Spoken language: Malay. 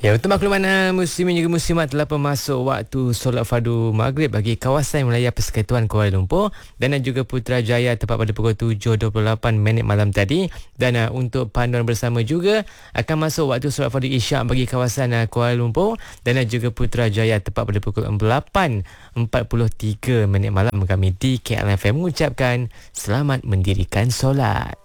Ya, untuk makluman muslimin juga muslimat telah masuk waktu solat fardu maghrib bagi kawasan wilayah Persekutuan Kuala Lumpur dan juga Putrajaya tepat pada pukul 7.28 malam tadi. Dan untuk panduan bersama juga akan masuk waktu solat fardu isyak bagi kawasan Kuala Lumpur dan juga Putrajaya tepat pada pukul 8.43 malam. Kami di KLFM mengucapkan selamat mendirikan solat.